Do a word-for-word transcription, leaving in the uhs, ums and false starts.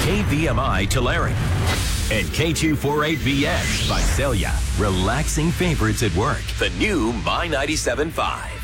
K V M I Tulare, and K two forty-eight V S Visalia. Relaxing favorites at work. The new My ninety-seven point five.